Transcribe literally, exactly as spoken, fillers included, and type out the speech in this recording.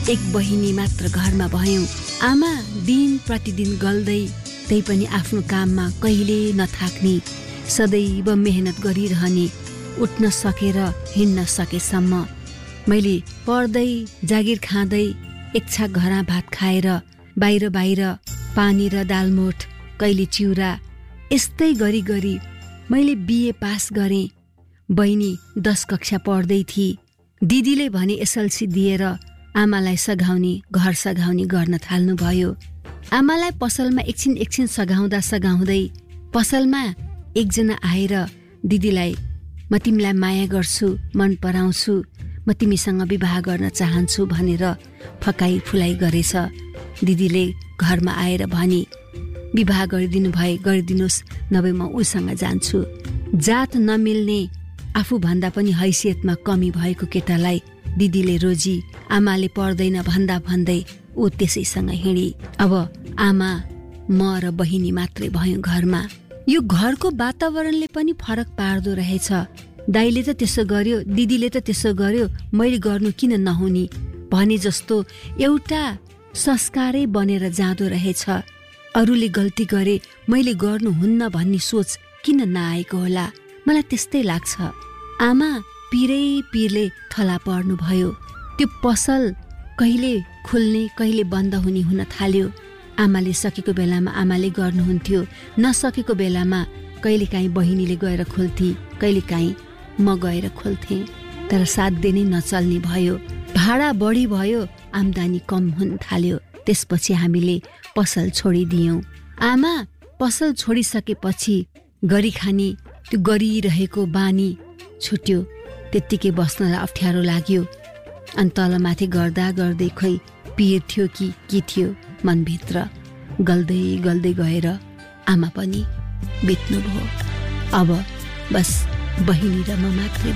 एक बहिनी मात्र घरमा भयौं। आमा दिन प्रतिदिन गल्दै, त्यही पनि आफ्नो काममा कहिले नथाक्ने, सदैव मेहनत गरिरहने, उठ्न सकेर हिँड्न सकेसम्म। मैले पढ्दै, जागिर खाँदै, एक छाक घरा भात खाएर, बाहिर बाहिर पानी र दालमोठ, कहिले चिउरा, यस्तै गरी गरी मैले बिए पास गरेँ। बहिनी दस कक्षा पढ्दै थिए। दिदीले भने एसएलसी दिएर आमालाई सघाउने, घर सघाउने गर्न थाल्नुभयो। आमालाई पसलमा एकछिन एकछिन सघाउँदा सघाउँदै पसलमा एकजना आएर दिदीलाई म तिमीलाई माया गर्छु, मन पराउँछु, म तिमीसँग विवाह गर्न चाहन्छु भनेर फकाई फुलाई गरेछ। दिदीले घरमा आएर भने विवाह गरिदिनु भए गरिदिनुहोस्, नभए म उसँग जान्छु। जात नमिल्ने, आफूभन्दा पनि हैसियतमा कमी भएको केटालाई दिदीले रोजी। आमाले पढ्दैन भन्दा भन्दै ऊ त्यसैसँग हिँडी। अब आमा, म र बहिनी मात्रै भयौं घरमा। यो घरको वातावरणले पनि फरक पार्दो रहेछ। दाइले त त्यसो गर्यो, दिदीले त त्यसो गर्यो, मैले गर्नु किन नहुने भने जस्तो एउटा संस्कारै बनेर जाँदो रहेछ। अरूले गल्ती गरे मैले गर्नुहुन्न भन्ने सोच किन नआएको होला, मलाई त्यस्तै लाग्छ। आमा पिरै पिरले थला पर्नु भयो। त्यो पसल कहिले खुल्ने कहिले बन्द हुने हुन थाल्यो। आमाले सकेको बेलामा आमाले गर्नुहुन्थ्यो, नसकेको बेलामा कहिलेकाहीँ बहिनीले गएर खोल्थे, कहिलेकाहीँ म गएर खोल्थेँ। तर साध्य नै नचल्ने भयो। भाडा बढी भयो, आम्दानी कम हुन थाल्यो। त्यसपछि हामीले पसल छोडिदियौँ। आमा पसल छोडिसकेपछि गरी खाने त्यो गरिरहेको बानी छुट्यो। त्यत्तिकै बस्नलाई अप्ठ्यारो लाग्यो। अनि तलमाथि गर्दा गर्दै खोइ पिर थियो कि के थियो मनभित्र, गल्दै गल्दै गएर आमा पनि बित्नुभयो। अब बस बहिनी र म मात्रै